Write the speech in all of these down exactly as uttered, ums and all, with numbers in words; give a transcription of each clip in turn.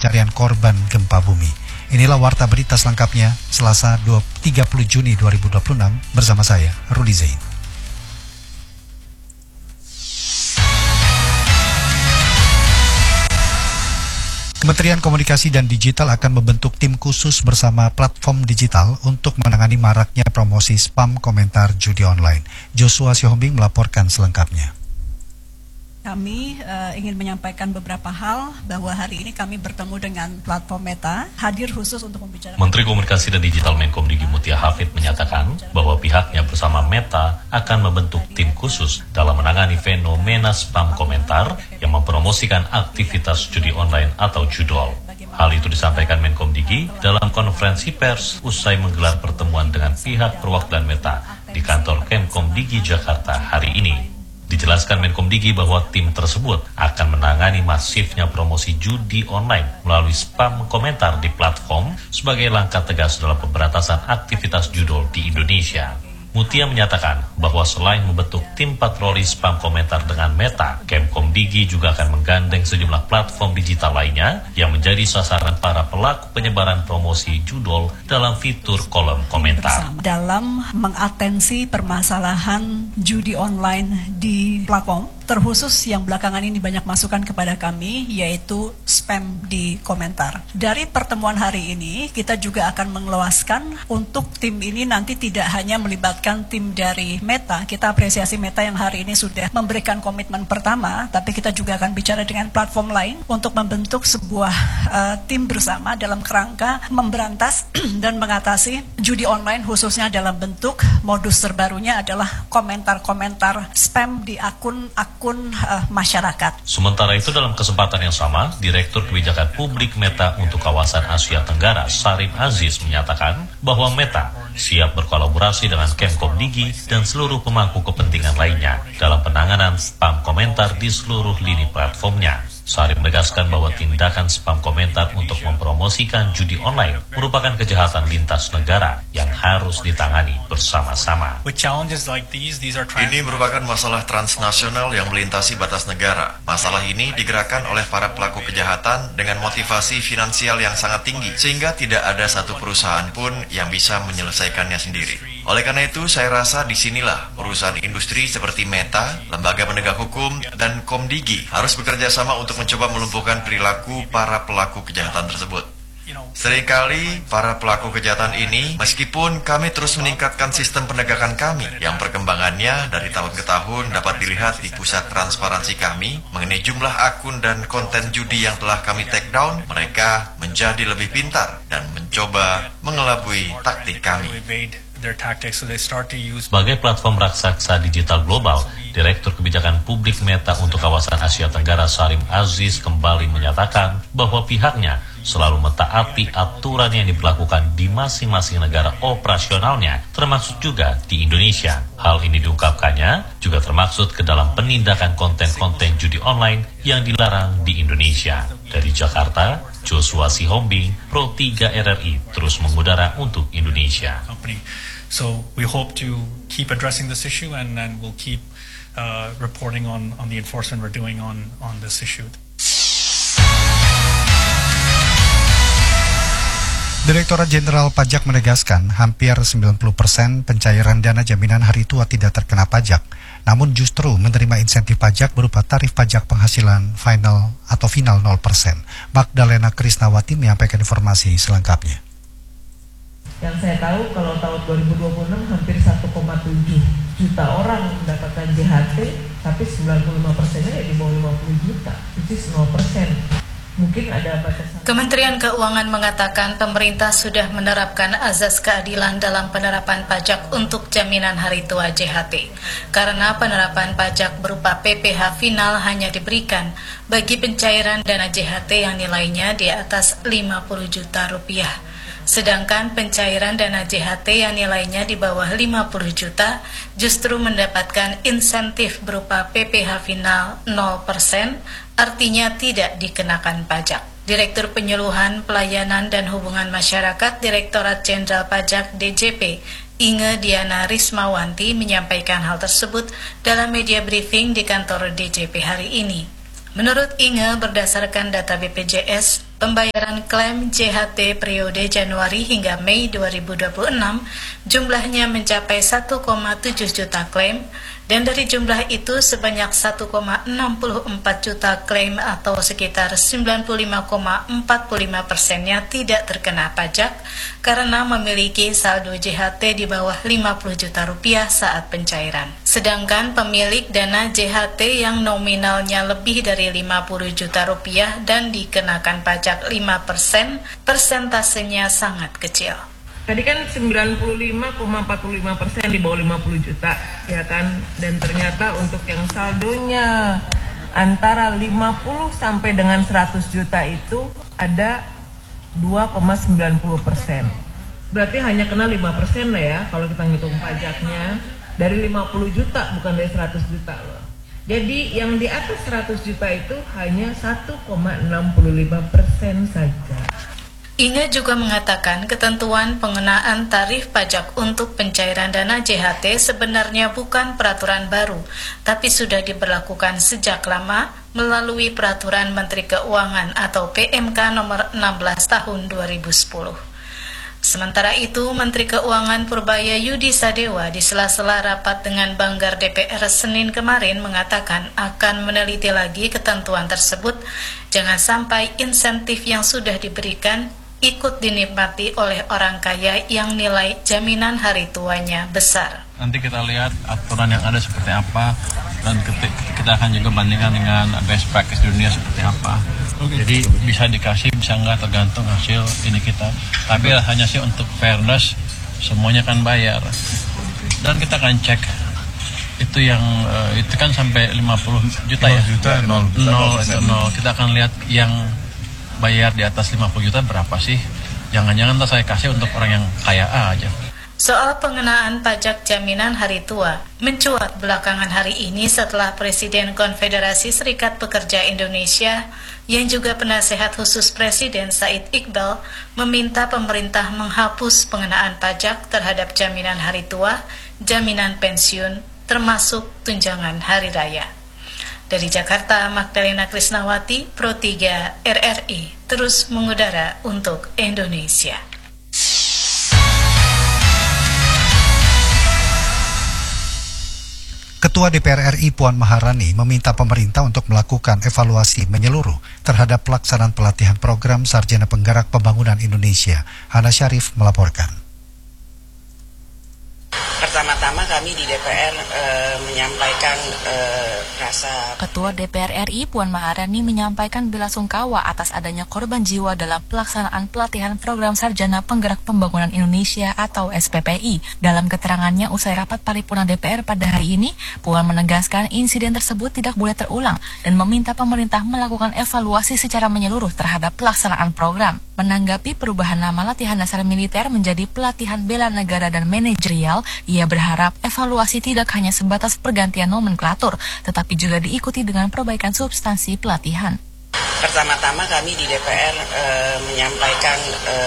pencarian korban gempa bumi. Inilah warta berita selengkapnya Selasa tiga puluh Juni dua ribu dua puluh enam bersama saya, Rudi Zain. Kementerian Komunikasi dan Digital akan membentuk tim khusus bersama platform digital untuk menangani maraknya promosi spam komentar judi online. Joshua Sihombing melaporkan selengkapnya. Kami uh, ingin menyampaikan beberapa hal bahwa hari ini kami bertemu dengan platform Meta, hadir khusus untuk membicarakan. Menteri Komunikasi dan Digital Menkomdigi Mutia Hafid menyatakan bahwa pihaknya bersama Meta akan membentuk tim khusus dalam menangani fenomena spam komentar yang mempromosikan aktivitas judi online atau judol. Hal itu disampaikan Menkomdigi dalam konferensi pers usai menggelar pertemuan dengan pihak perwakilan Meta di kantor Kemkomdigi Jakarta hari ini. Dijelaskan Menkomdigi bahwa tim tersebut akan menangani masifnya promosi judi online melalui spam komentar di platform sebagai langkah tegas dalam pemberantasan aktivitas judol di Indonesia. Mutia menyatakan bahwa selain membentuk tim patroli spam komentar dengan Meta, Kemkomdigi juga akan menggandeng sejumlah platform digital lainnya yang menjadi sasaran para pelaku penyebaran promosi judol dalam fitur kolom komentar. Dalam mengatensi permasalahan judi online di platform, terkhusus yang belakangan ini banyak masukan kepada kami, yaitu spam di komentar. Dari pertemuan hari ini, kita juga akan mengeluaskan untuk tim ini nanti tidak hanya melibatkan tim dari Meta. Kita apresiasi Meta yang hari ini sudah memberikan komitmen pertama, tapi kita juga akan bicara dengan platform lain untuk membentuk sebuah uh, tim bersama dalam kerangka memberantas dan mengatasi judi online, khususnya dalam bentuk modus terbarunya adalah komentar-komentar spam di akun-akun uh, masyarakat. Sementara itu dalam kesempatan yang sama, Direktur Kebijakan Publik Meta untuk kawasan Asia Tenggara, Sarim Aziz, menyatakan bahwa Meta siap berkolaborasi dengan Kemkomdigi dan seluruh pemangku kepentingan lainnya dalam penanganan spam komentar di seluruh lini platformnya. Sarim menegaskan bahwa tindakan spam komentar untuk mempromosikan judi online merupakan kejahatan lintas negara yang harus ditangani bersama-sama. Ini merupakan masalah transnasional yang melintasi batas negara. Masalah ini digerakkan oleh para pelaku kejahatan dengan motivasi finansial yang sangat tinggi, sehingga tidak ada satu perusahaan pun yang bisa menyelesaikannya sendiri. Oleh karena itu, saya rasa disinilah perusahaan industri seperti Meta, lembaga penegak hukum, dan Komdigi harus bekerja sama untuk mencoba melumpuhkan perilaku para pelaku kejahatan tersebut. Seringkali para pelaku kejahatan ini, meskipun kami terus meningkatkan sistem penegakan kami, yang perkembangannya dari tahun ke tahun dapat dilihat di pusat transparansi kami mengenai jumlah akun dan konten judi yang telah kami take down, mereka menjadi lebih pintar dan mencoba mengelabui taktik kami. Sebagai platform raksasa digital global, Direktur Kebijakan Publik Meta untuk kawasan Asia Tenggara Sarim Aziz kembali menyatakan bahwa pihaknya selalu mentaati aturan yang diberlakukan di masing-masing negara operasionalnya, termasuk juga di Indonesia. Hal ini diungkapkannya juga termaksud ke dalam penindakan konten-konten judi online yang dilarang di Indonesia. Dari Jakarta, Joshua Sihombing, Pro tiga R R I terus mengudara untuk Indonesia. So we hope to keep addressing this issue and, and we'll keep uh, reporting on, on the enforcement we're doing on, on this issue. Direktorat Jenderal Pajak menegaskan hampir sembilan puluh persen pencairan dana jaminan hari tua tidak terkena pajak, namun justru menerima insentif pajak berupa tarif pajak penghasilan final atau final nol persen. Magdalena Krisnawati menyampaikan informasi selengkapnya. Yang saya tahu kalau tahun dua ribu dua puluh enam hampir satu koma tujuh juta orang mendapatkan J H T, tapi sembilan puluh lima persennya ya di bawah lima puluh juta, itu nol persen. Mungkin ada batasan. Kementerian Keuangan mengatakan pemerintah sudah menerapkan azas keadilan dalam penerapan pajak untuk jaminan hari tua J H T, karena penerapan pajak berupa P P H final hanya diberikan bagi pencairan dana J H T yang nilainya di atas lima puluh juta rupiah. Sedangkan pencairan dana J H T yang nilainya di bawah lima puluh juta justru mendapatkan insentif berupa P P H final nol persen, artinya tidak dikenakan pajak. Direktur Penyuluhan, Pelayanan dan Hubungan Masyarakat Direktorat Jenderal Pajak D J P, Inge Diana Rismawanti menyampaikan hal tersebut dalam media briefing di kantor D J P hari ini. Menurut Inge, berdasarkan data B P J S, Pembayaran klaim J H T periode Januari hingga Mei dua ribu dua puluh enam jumlahnya mencapai satu koma tujuh juta klaim, dan dari jumlah itu sebanyak satu koma enam empat juta klaim atau sekitar sembilan puluh lima koma empat puluh lima persennya tidak terkena pajak karena memiliki saldo J H T di bawah lima puluh juta rupiah saat pencairan. Sedangkan pemilik dana J H T yang nominalnya lebih dari lima puluh juta rupiah dan dikenakan pajak lima persen, persentasenya sangat kecil. Tadi kan sembilan puluh lima koma empat puluh lima persen di bawah lima puluh juta, ya kan? Dan ternyata untuk yang saldonya antara lima puluh sampai dengan seratus juta itu ada dua koma sembilan puluh persen. Berarti hanya kena lima persen lah ya kalau kita ngitung pajaknya. Dari lima puluh juta, bukan dari seratus juta loh. Jadi yang di atas seratus juta itu hanya satu koma enam lima persen saja. Inge juga mengatakan ketentuan pengenaan tarif pajak untuk pencairan dana J H T sebenarnya bukan peraturan baru, tapi sudah diberlakukan sejak lama melalui Peraturan Menteri Keuangan atau P M K nomor enam belas tahun dua ribu sepuluh. Sementara itu, Menteri Keuangan Purbaya Yudi Sadewa di sela-sela rapat dengan Banggar D P R Senin kemarin mengatakan akan meneliti lagi ketentuan tersebut, jangan sampai insentif yang sudah diberikan ikut dinikmati oleh orang kaya yang nilai jaminan hari tuanya besar. Nanti kita lihat aturan yang ada seperti apa, dan kita akan juga bandingkan dengan best practice dunia seperti apa. Okay. Jadi bisa dikasih, bisa enggak, tergantung hasil ini kita. Tapi hanya sih untuk fairness, semuanya kan bayar. Dan kita akan cek itu yang uh, itu kan sampai lima puluh juta ya. Juta, nol, nol, itu nol. Kita akan lihat yang bayar di atas lima puluh juta berapa sih. Jangan-jangan saya kasih untuk orang yang kaya aja. Soal pengenaan pajak jaminan hari tua mencuat belakangan hari ini setelah Presiden Konfederasi Serikat Pekerja Indonesia yang juga penasehat khusus Presiden Said Iqbal meminta pemerintah menghapus pengenaan pajak terhadap jaminan hari tua, jaminan pensiun, termasuk tunjangan hari raya. Dari Jakarta, Magdalena Krisnawati, Pro tiga R R I, terus mengudara untuk Indonesia. Ketua D P R R I Puan Maharani meminta pemerintah untuk melakukan evaluasi menyeluruh terhadap pelaksanaan pelatihan program Sarjana Penggerak Pembangunan Indonesia. Hana Syarif melaporkan. Pertama-tama kami di D P R e, menyampaikan e, rasa... Ketua D P R R I Puan Maharani menyampaikan belasungkawa atas adanya korban jiwa dalam pelaksanaan pelatihan program Sarjana Penggerak Pembangunan Indonesia atau S P P I. Dalam keterangannya usai rapat paripurna D P R pada hari ini, Puan menegaskan insiden tersebut tidak boleh terulang dan meminta pemerintah melakukan evaluasi secara menyeluruh terhadap pelaksanaan program. Menanggapi perubahan nama latihan dasar militer menjadi pelatihan bela negara dan manajerial, ia berharap evaluasi tidak hanya sebatas pergantian nomenklatur, tetapi juga diikuti dengan perbaikan substansi pelatihan. Pertama-tama kami di D P R e, menyampaikan e,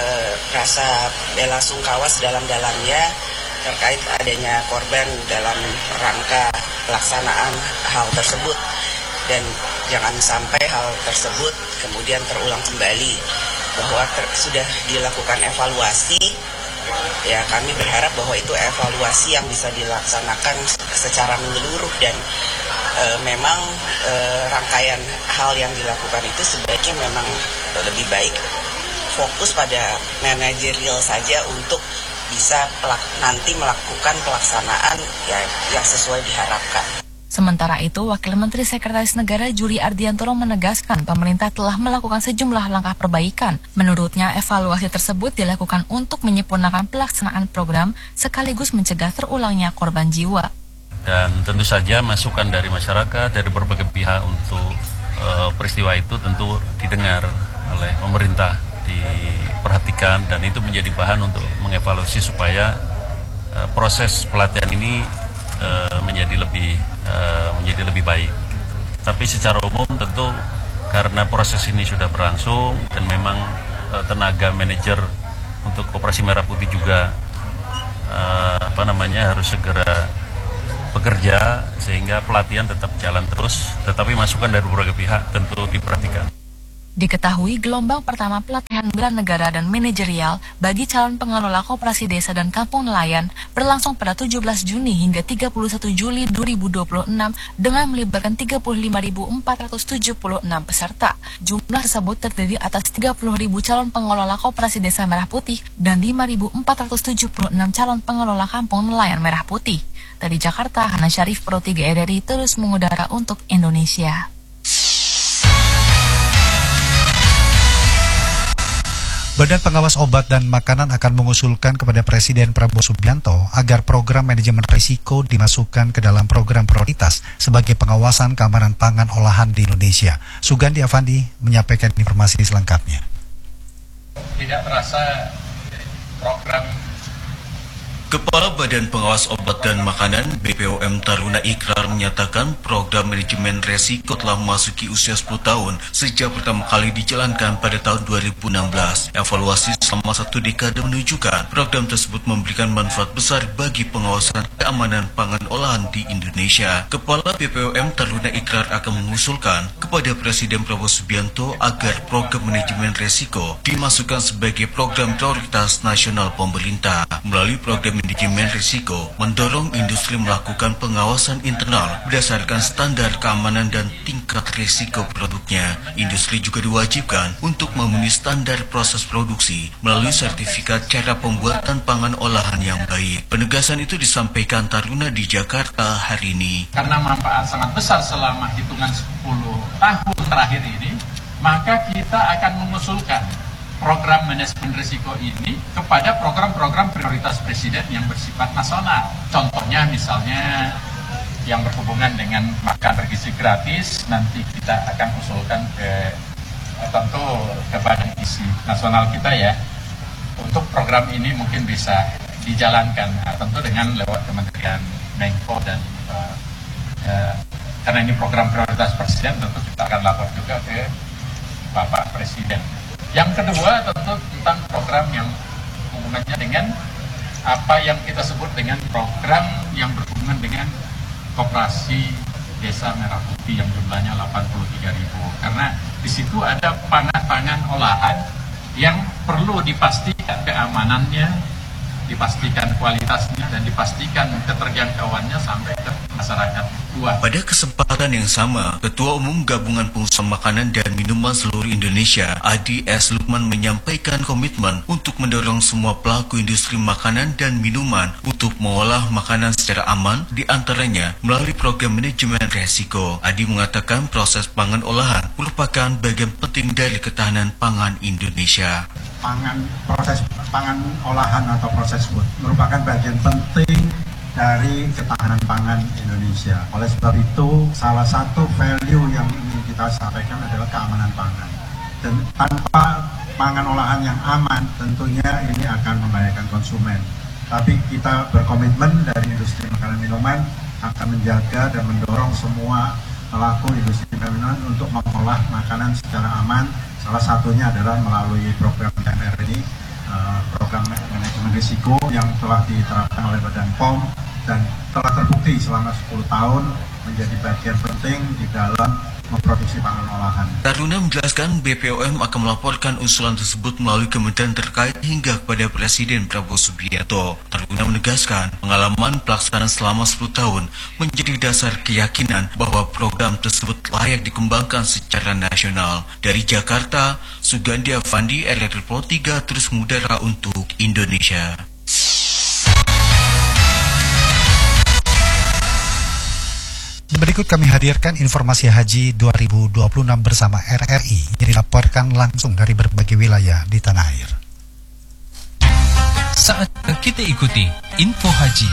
rasa bela sungkawa sedalam-dalamnya terkait adanya korban dalam rangka pelaksanaan hal tersebut, dan jangan sampai hal tersebut kemudian terulang kembali, bahwa ter, sudah dilakukan evaluasi. Ya, kami berharap bahwa itu evaluasi yang bisa dilaksanakan secara menyeluruh, dan e, memang e, rangkaian hal yang dilakukan itu sebaiknya memang lebih baik fokus pada manajerial saja untuk bisa pelak, nanti melakukan pelaksanaan ya, yang sesuai diharapkan. Sementara itu, Wakil Menteri Sekretaris Negara Juli Ardiantoro menegaskan pemerintah telah melakukan sejumlah langkah perbaikan. Menurutnya, evaluasi tersebut dilakukan untuk menyempurnakan pelaksanaan program sekaligus mencegah terulangnya korban jiwa. Dan tentu saja masukan dari masyarakat, dari berbagai pihak untuk uh, peristiwa itu tentu didengar oleh pemerintah, diperhatikan, dan itu menjadi bahan untuk mengevaluasi supaya uh, proses pelatihan ini uh, menjadi lebih uh, menjadi lebih baik. Tapi secara umum tentu karena proses ini sudah berlangsung dan memang uh, tenaga manajer untuk Operasi Merah Putih juga uh, apa namanya harus segera bekerja sehingga pelatihan tetap jalan terus, tetapi masukan dari berbagai pihak tentu diperhatikan. Diketahui gelombang pertama pelatihan bela negara dan manajerial bagi calon pengelola koperasi desa dan kampung nelayan berlangsung pada tujuh belas Juni hingga tiga puluh satu Juli dua ribu dua puluh enam dengan melibatkan tiga puluh lima ribu empat ratus tujuh puluh enam peserta. Jumlah tersebut terdiri atas tiga puluh ribu calon pengelola koperasi desa Merah Putih dan lima ribu empat ratus tujuh puluh enam calon pengelola kampung nelayan Merah Putih. Dari Jakarta, Hana Syarif, Pro tiga R R I terus mengudara untuk Indonesia. Badan Pengawas Obat dan Makanan akan mengusulkan kepada Presiden Prabowo Subianto agar program manajemen risiko dimasukkan ke dalam program prioritas sebagai pengawasan keamanan pangan olahan di Indonesia. Sugandi Avandi menyampaikan informasi selengkapnya. Tidak terasa program Kepala Badan Pengawas Obat dan Makanan B P O M Taruna Ikrar menyatakan program manajemen resiko telah memasuki usia sepuluh tahun sejak pertama kali dijalankan pada tahun dua ribu enam belas. Evaluasi selama satu dekade menunjukkan program tersebut memberikan manfaat besar bagi pengawasan keamanan pangan olahan di Indonesia. Kepala B P O M Taruna Ikrar akan mengusulkan kepada Presiden Prabowo Subianto agar program manajemen resiko dimasukkan sebagai program prioritas nasional pemerintah. Melalui program manajemen risiko mendorong industri melakukan pengawasan internal berdasarkan standar keamanan dan tingkat risiko produknya. Industri juga diwajibkan untuk memenuhi standar proses produksi melalui sertifikat cara pembuatan pangan olahan yang baik. Penegasan itu disampaikan Taruna di Jakarta hari ini. Karena manfaat sangat besar selama hitungan sepuluh tahun terakhir ini, maka kita akan mengusulkan program manajemen risiko ini kepada program-program prioritas Presiden yang bersifat nasional. Contohnya misalnya yang berhubungan dengan makan bergizi gratis, nanti kita akan usulkan ke tentu ke Badan Gizi Nasional kita ya. Untuk program ini mungkin bisa dijalankan, nah, tentu dengan lewat Kementerian Menko dan uh, uh, karena ini program prioritas Presiden, tentu kita akan lapor juga ke Bapak Presiden. Yang kedua tentu tentang program yang hubungannya dengan apa yang kita sebut dengan program yang berhubungan dengan koperasi desa Merah Putih yang jumlahnya delapan puluh tiga ribu. Karena di situ ada pangan-pangan olahan yang perlu dipastikan keamanannya, dipastikan kualitasnya, dan dipastikan keterjangkauannya sampai ke masyarakat luas. Pada kesempatan yang sama, Ketua Umum Gabungan Pengusaha Makanan dan Minuman Seluruh Indonesia, Adi S. Lukman, menyampaikan komitmen untuk mendorong semua pelaku industri makanan dan minuman untuk mengolah makanan secara aman, diantaranya melalui program manajemen resiko. Adi mengatakan proses pangan olahan merupakan bagian penting dari ketahanan pangan Indonesia. Pangan, proses pangan olahan atau proses food merupakan bagian penting dari ketahanan pangan Indonesia. Oleh sebab itu, salah satu value yang ingin kita sampaikan adalah keamanan pangan. Dan tanpa pangan olahan yang aman, tentunya ini akan membahayakan konsumen. Tapi kita berkomitmen dari industri makanan minuman akan menjaga dan mendorong semua pelaku industri makanan minuman untuk mengolah makanan secara aman. Salah satunya adalah melalui program M R ini, program manajemen risiko yang telah diterapkan oleh Badan P O M dan telah terbukti selama sepuluh tahun menjadi bagian penting di dalam memproduksi pangan olahan. Taruna menjelaskan B P O M akan melaporkan usulan tersebut melalui kementerian terkait hingga kepada Presiden Prabowo Subianto. Taruna menegaskan pengalaman pelaksanaan selama sepuluh tahun menjadi dasar keyakinan bahwa program tersebut layak dikembangkan secara nasional. Dari Jakarta, Sugandi Avandi, R R I Pro tiga terus mengudara untuk Indonesia. Berikut kami hadirkan informasi haji dua ribu dua puluh enam bersama R R I yang dilaporkan langsung dari berbagai wilayah di tanah air. Saat kita ikuti info haji.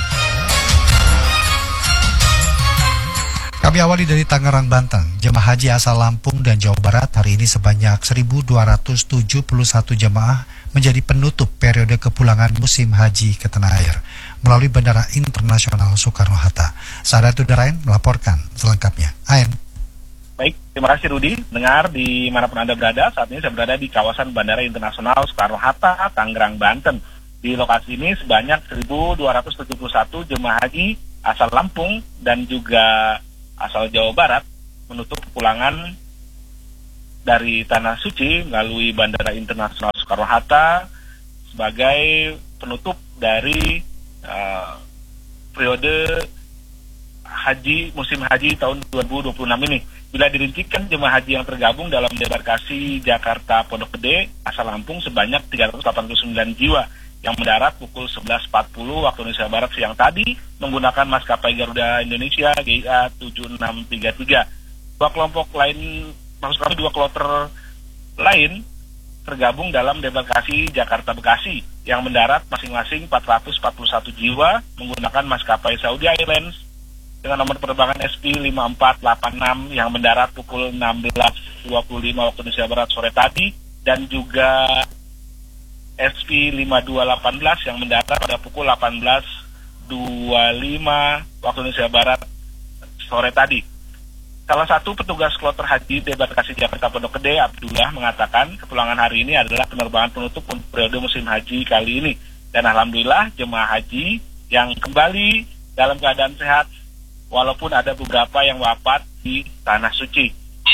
Kami awali dari Tangerang, Banten. Jemaah haji asal Lampung dan Jawa Barat hari ini sebanyak seribu dua ratus tujuh puluh satu jemaah menjadi penutup periode kepulangan musim haji ke tanah air melalui Bandara Internasional Soekarno-Hatta. Saadatu Darain melaporkan selengkapnya. Ain. Baik, terima kasih Rudi. Dengar dimanapun Anda berada, saat ini saya berada di kawasan Bandara Internasional Soekarno-Hatta, Tangerang, Banten. Di lokasi ini sebanyak seribu dua ratus tujuh puluh satu jemaah haji asal Lampung dan juga asal Jawa Barat menutup kepulangan dari Tanah Suci melalui Bandara Internasional Soekarno-Hatta sebagai penutup dari uh, periode haji musim haji tahun dua ribu dua puluh enam ini. Bila dirincikan, jemaah haji yang tergabung dalam debarkasi Jakarta Pondok Gede asal Lampung sebanyak tiga ratus delapan puluh sembilan jiwa yang mendarat pukul sebelas empat puluh waktu Indonesia Barat siang tadi menggunakan maskapai Garuda Indonesia G I A tujuh enam tiga tiga. Dua kelompok lain, maksud kami dua kloter lain tergabung dalam debarkasi Jakarta Bekasi yang mendarat masing-masing empat ratus empat puluh satu jiwa menggunakan maskapai Saudi Airlines dengan nomor penerbangan S P lima empat delapan enam yang mendarat pukul enam belas dua puluh lima waktu Indonesia Barat sore tadi, dan juga S P lima dua delapan belas yang mendarat pada pukul delapan belas dua puluh lima waktu Indonesia Barat sore tadi. Salah satu petugas kloter haji debarkasi Jakarta Pondok Gede, Abdullah, mengatakan kepulangan hari ini adalah penerbangan penutup untuk periode musim haji kali ini. Dan alhamdulillah jemaah haji yang kembali dalam keadaan sehat walaupun ada beberapa yang wafat di Tanah Suci.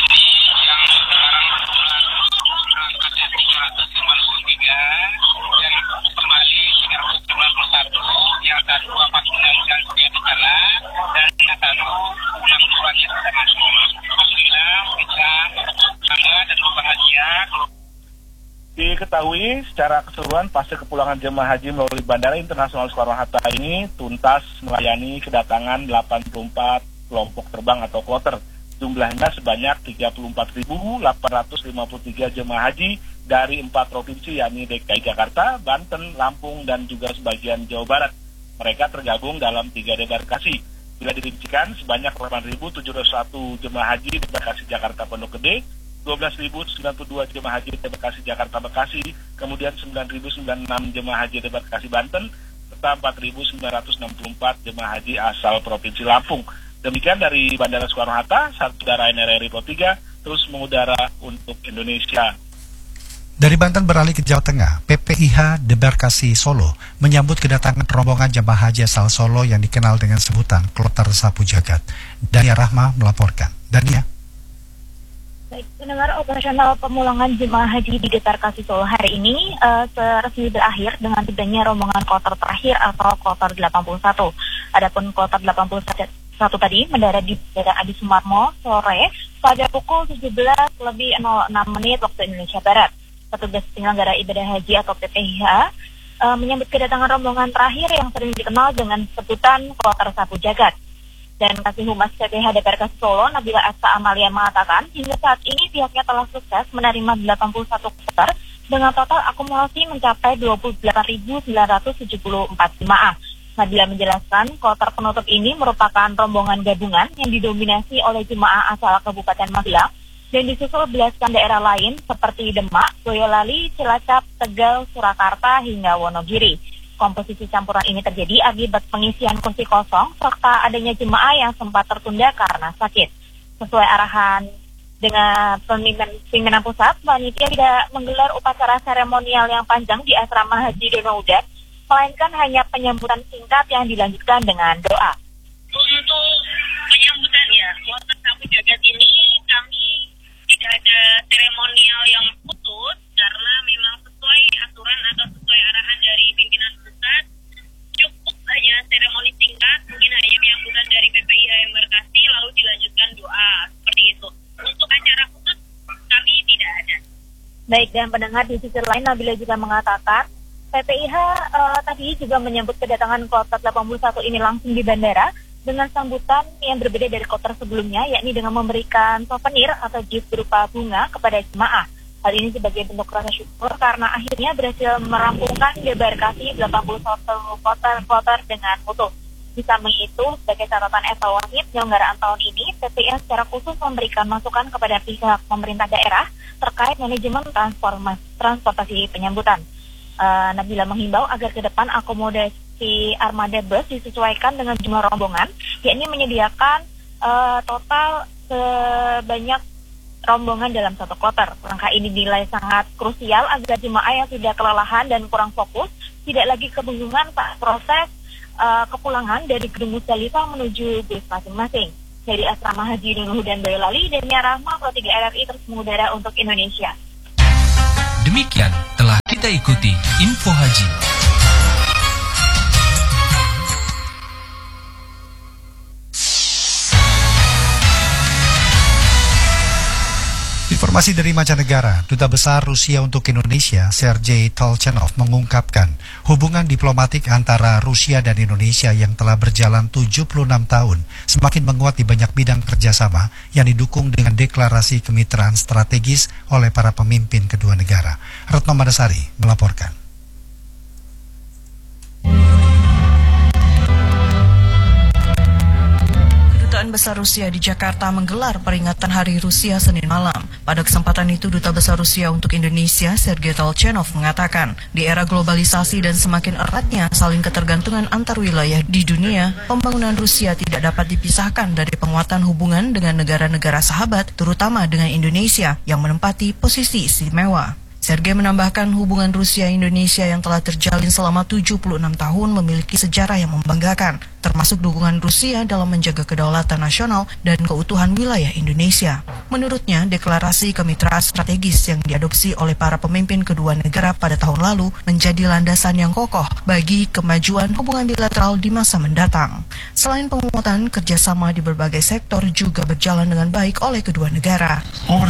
Diketahui secara keseluruhan pasca kepulangan jemaah haji melalui Bandara Internasional Soekarno-Hatta ini tuntas melayani kedatangan delapan puluh empat kelompok terbang atau kloter. Jumlahnya sebanyak tiga puluh empat ribu delapan ratus lima puluh tiga jemaah haji dari empat provinsi, yakni D K I Jakarta, Banten, Lampung, dan juga sebagian Jawa Barat. Mereka tergabung dalam tiga debarkasi. Bila dirincikan, sebanyak delapan ribu tujuh ratus satu jemaah haji debarkasi Jakarta Pondok Gede, dua belas ribu sembilan puluh dua jemaah haji debarkasi Jakarta Bekasi, kemudian sembilan ribu sembilan puluh enam jemaah haji debarkasi Banten, serta empat ribu sembilan ratus enam puluh empat jemaah haji asal Provinsi Lampung. Demikian dari Bandara Soekarno-Hatta, saat udara N R R I Pro tiga terus mengudara untuk Indonesia. Dari Banten beralih ke Jawa Tengah, P P I H Debarkasi Solo menyambut kedatangan rombongan jemaah haji asal Solo yang dikenal dengan sebutan Kloter Sapu Jagat. Dania Rahma melaporkan. Dania. Baik, pendengar, operasional pemulangan jemaah haji di Debarkasi Solo hari ini uh, resmi berakhir dengan tibanya rombongan kloter terakhir atau kloter delapan puluh satu. Adapun kloter delapan puluh satu tadi mendarat di Bandara Adi Sumarmo sore pada pukul tujuh belas lebih nol enam menit waktu Indonesia Barat. Petugas penyelenggara ibadah haji atau P P I H uh, menyambut kedatangan rombongan terakhir yang sering dikenal dengan sebutan kloter Sapu Jagat. Dan Kasih Humas P P I H Debarkasi Solo, Nabila Asa Amalia, mengatakan hingga saat ini pihaknya telah sukses menerima delapan puluh satu kloter dengan total akumulasi mencapai dua puluh delapan ribu sembilan ratus tujuh puluh empat jemaah. Nabila menjelaskan kloter penutup ini merupakan rombongan gabungan yang didominasi oleh jemaah asal Kabupaten Magelang dan disusul belasan daerah lain seperti Demak, Boyolali, Cilacap, Tegal, Surakarta, hingga Wonogiri. Komposisi campuran ini terjadi akibat pengisian kursi kosong serta adanya jemaah yang sempat tertunda karena sakit. Sesuai arahan dengan pimpinan pusat, panitia tidak menggelar upacara seremonial yang panjang di asrama haji Donoudan, melainkan hanya penyambutan singkat yang dilanjutkan dengan doa. Untuk penyambutan ya, kloter Sapu Jagat ini kami tidak ada seremonial yang khusus karena memang sesuai aturan atau sesuai arahan dari pimpinan pusat, cukup hanya seremoni singkat, mungkin hanya penyambutan dari P P I H Debarkasi lalu dilanjutkan doa seperti itu. Untuk acara khusus kami tidak ada. Baik, dan pendengar, di sisi lain Nabila juga mengatakan P P I H uh, tadi juga menyambut kedatangan kloter delapan puluh satu ini langsung di bandara dengan sambutan yang berbeda dari kloter sebelumnya, yakni dengan memberikan souvenir atau gift berupa bunga kepada jemaah. Hal ini sebagai bentuk rasa syukur karena akhirnya berhasil merampungkan debarkasi delapan puluh satu kloter dengan mutu. Di samping itu, sebagai catatan evaluasi penyelenggaraan tahun ini, P P I H secara khusus memberikan masukan kepada pihak pemerintah daerah terkait manajemen transportasi penyambutan. Uh, Nabila menghimbau agar ke depan akomodasi armada bus disesuaikan dengan jumlah rombongan, yakni menyediakan uh, total sebanyak rombongan dalam satu kloter. Langkah ini dinilai sangat krusial agar jemaah yang sudah kelelahan dan kurang fokus tidak lagi kebingungan saat proses uh, kepulangan dari gedung Musdalifah menuju bus masing-masing. Dari Asrama Haji Nurul dan Boyolali, dan Rahma, Pro tiga R R I terus mengudara untuk Indonesia. Demikian telah kita ikuti Info Haji. Informasi dari mancanegara, Duta Besar Rusia untuk Indonesia, Sergei Tolchanov, mengungkapkan hubungan diplomatik antara Rusia dan Indonesia yang telah berjalan tujuh puluh enam tahun semakin menguat di banyak bidang kerjasama yang didukung dengan deklarasi kemitraan strategis oleh para pemimpin kedua negara. Retno Madasari melaporkan. Kedutaan Besar Rusia di Jakarta menggelar peringatan Hari Rusia Senin malam. Pada kesempatan itu, Duta Besar Rusia untuk Indonesia, Sergei Tolchanov, mengatakan, di era globalisasi dan semakin eratnya saling ketergantungan antar wilayah di dunia, pembangunan Rusia tidak dapat dipisahkan dari penguatan hubungan dengan negara-negara sahabat, terutama dengan Indonesia yang menempati posisi istimewa. Sergei menambahkan hubungan Rusia-Indonesia yang telah terjalin selama tujuh puluh enam tahun memiliki sejarah yang membanggakan, termasuk dukungan Rusia dalam menjaga kedaulatan nasional dan keutuhan wilayah Indonesia. Menurutnya, deklarasi kemitraan strategis yang diadopsi oleh para pemimpin kedua negara pada tahun lalu menjadi landasan yang kokoh bagi kemajuan hubungan bilateral di masa mendatang. Selain penguatan, kerjasama di berbagai sektor juga berjalan dengan baik oleh kedua negara.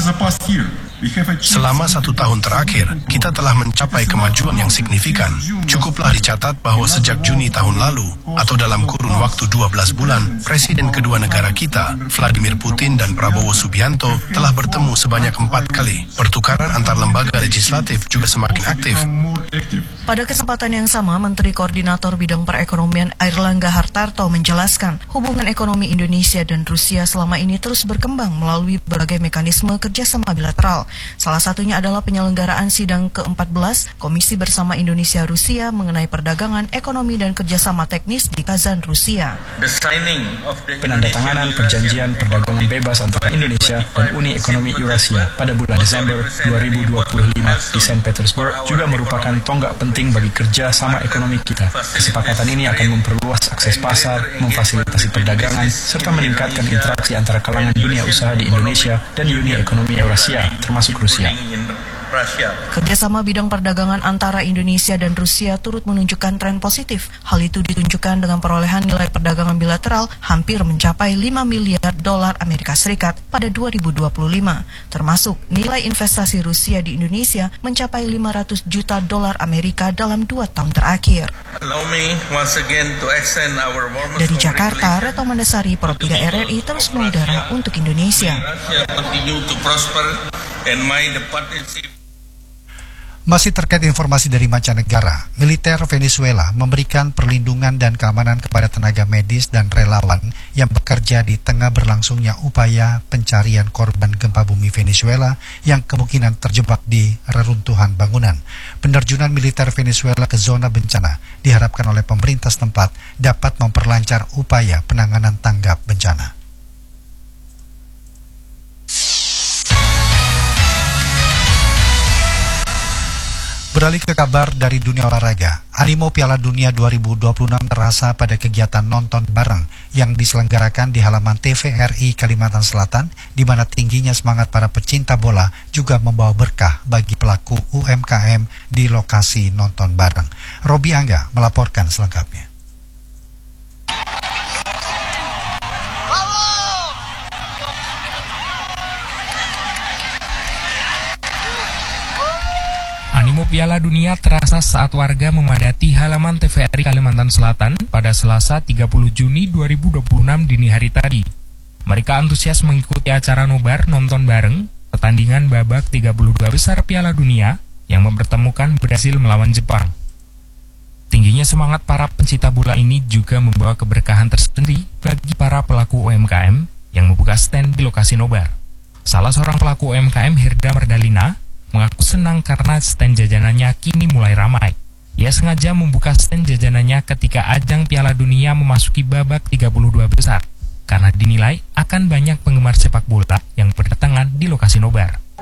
Selama satu tahun terakhir, kita telah mencapai kemajuan yang signifikan. Cukuplah dicatat bahwa sejak Juni tahun lalu, atau dalam kurun waktu dua belas bulan, Presiden kedua negara kita, Vladimir Putin dan Prabowo Subianto, telah bertemu sebanyak empat kali. Pertukaran antar lembaga legislatif juga semakin aktif. Pada kesempatan yang sama, Menteri Koordinator Bidang Perekonomian Airlangga Hartarto menjelaskan, hubungan ekonomi Indonesia dan Rusia selama ini terus berkembang melalui berbagai mekanisme kerjasama bilateral. Salah satunya adalah penyelenggaraan sidang ke empat belas Komisi Bersama Indonesia-Rusia mengenai perdagangan, ekonomi, dan kerjasama teknis di Kazan, Rusia. Penandatanganan perjanjian perdagangan bebas antara Indonesia dan Uni Ekonomi Eurasia pada bulan Desember dua ribu dua puluh lima di Saint Petersburg juga merupakan tonggak penting bagi kerja sama ekonomi kita. Kesepakatan ini akan memperluas akses pasar, memfasilitasi perdagangan, serta meningkatkan interaksi antara kalangan dunia usaha di Indonesia dan Uni Ekonomi Eurasia, termasuk Rusia. Kerjasama bidang perdagangan antara Indonesia dan Rusia turut menunjukkan tren positif. Hal itu ditunjukkan dengan perolehan nilai perdagangan bilateral hampir mencapai lima miliar dolar Amerika Serikat pada dua ribu dua puluh lima, termasuk nilai investasi Rusia di Indonesia mencapai lima ratus juta dolar Amerika dalam dua tahun terakhir. Dari Jakarta, Retno Madasari, Pro tiga R R I terus mengudara untuk Indonesia. Masih terkait informasi dari mancanegara, militer Venezuela memberikan perlindungan dan keamanan kepada tenaga medis dan relawan yang bekerja di tengah berlangsungnya upaya pencarian korban gempa bumi Venezuela yang kemungkinan terjebak di reruntuhan bangunan. Penerjunan militer Venezuela ke zona bencana diharapkan oleh pemerintah setempat dapat memperlancar upaya penanganan tanggap bencana. Beralih ke kabar dari dunia olahraga, animo Piala Dunia dua ribu dua puluh enam terasa pada kegiatan nonton bareng yang diselenggarakan di halaman T V R I Kalimantan Selatan, di mana tingginya semangat para pecinta bola juga membawa berkah bagi pelaku U M K M di lokasi nonton bareng. Robi Angga melaporkan selengkapnya. Animo Piala Dunia terasa saat warga memadati halaman T V R I Kalimantan Selatan pada Selasa tiga puluh Juni dua ribu dua puluh enam dini hari tadi. Mereka antusias mengikuti acara nobar nonton bareng pertandingan babak tiga puluh dua besar Piala Dunia yang mempertemukan Brasil melawan Jepang. Tingginya semangat para pencinta bola ini juga membawa keberkahan tersendiri bagi para pelaku U M K M yang membuka stand di lokasi nobar. Salah seorang pelaku U M K M, Herda Merdalina, mengaku senang karena stand jajanannya kini mulai ramai. Ia sengaja membuka stand jajanannya ketika ajang Piala Dunia memasuki babak tiga puluh dua besar, karena dinilai akan banyak penggemar sepak bola yang berdatangan di lokasi nobar.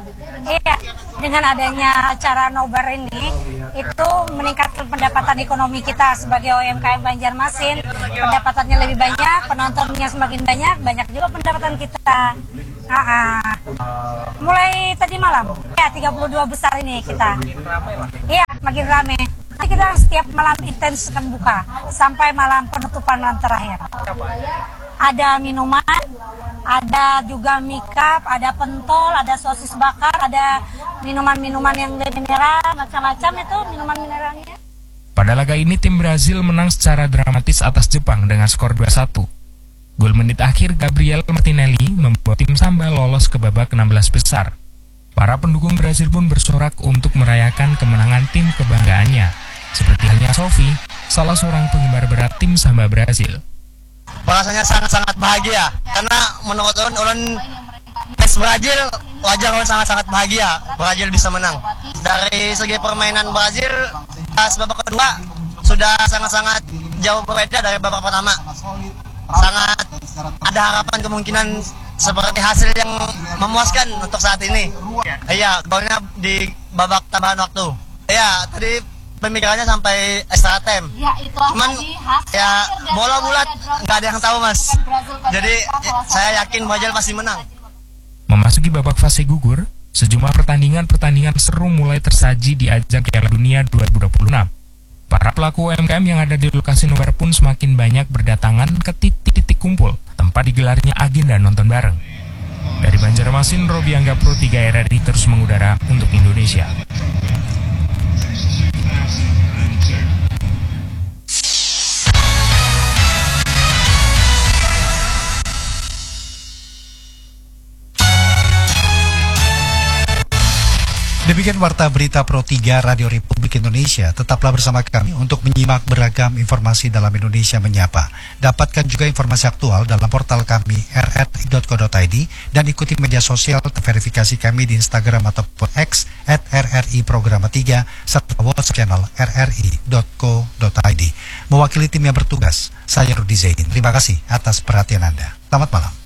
Iya, dengan adanya acara nobar ini, itu meningkatkan pendapatan ekonomi kita sebagai U M K M Banjarmasin. Pendapatannya lebih banyak, penontonnya semakin banyak, banyak juga pendapatan kita. Aa, mulai tadi malam, ya tiga puluh dua besar ini kita. Iya, makin rame. Nanti kita setiap malam intens akan buka, sampai malam penutupan malam terakhir. Ada minuman, ada juga mie-cup, ada pentol, ada sosis bakar, ada minuman-minuman yang dari mineral, macam-macam itu minuman mineralnya. Pada laga ini tim Brazil menang secara dramatis atas Jepang dengan skor dua satu. Gol menit akhir Gabriel Martinelli membuat tim Samba lolos ke babak enam belas besar. Para pendukung Brazil pun bersorak untuk merayakan kemenangan tim kebanggaannya, seperti halnya Sofi, salah seorang penggemar berat tim Samba Brazil. Rasanya sangat-sangat bahagia karena menurut orang orang fans Brazil wajar orang sangat-sangat bahagia Brazil bisa menang. Dari segi permainan Brazil pas babak kedua sudah sangat-sangat jauh berbeda dari babak pertama. Sangat ada harapan kemungkinan seperti hasil yang memuaskan untuk saat ini. Iya, golnya di babak tambahan waktu. Iya, tadi pemikirannya sampai extra time. Ya, itu cuman ya bola bulat nggak ada yang tahu mas. Jadi ya, saya yakin Brazil pasti menang. Memasuki babak fase gugur, sejumlah pertandingan-pertandingan seru mulai tersaji di ajang Piala Dunia dua ribu dua puluh enam. Para pelaku U M K M yang ada di lokasi nobar pun semakin banyak berdatangan ke titik-titik kumpul tempat digelarnya agenda nonton bareng. Dari Banjarmasin, Robi Angga Pro tiga R R I terus mengudara untuk Indonesia. Demikian Warta Berita Pro tiga Radio Republik Indonesia. Tetaplah bersama kami untuk menyimak beragam informasi dalam Indonesia Menyapa. Dapatkan juga informasi aktual dalam portal kami r r i dot co dot i d dan ikuti media sosial terverifikasi kami di Instagram ataupun X at r r i programa tiga serta WhatsApp channel r r i dot co dot i d. Mewakili tim yang bertugas, saya Rudi Zain. Terima kasih atas perhatian Anda. Selamat malam.